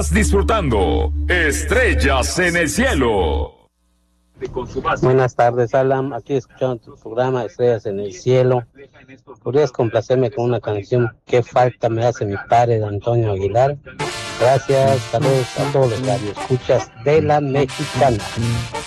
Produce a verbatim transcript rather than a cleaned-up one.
Disfrutando Estrellas en el Cielo. Buenas tardes, Alan. Aquí escuchando tu programa Estrellas en el Cielo. ¿Podrías complacerme con una canción? ¿Qué falta me hace mi padre, de Antonio Aguilar? Gracias, saludos a todos los radioescuchas de La Mexicana.